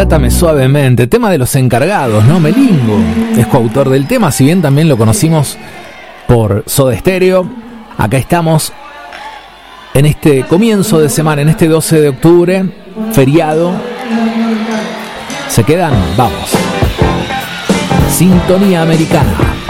Trátame suavemente, tema de Los Encargados, ¿no? Melingo es coautor del tema, si bien también lo conocimos por Soda Stereo. Acá estamos en este comienzo de semana, en este 12 de octubre, feriado. ¿Se quedan? Vamos. Sintonía Americana.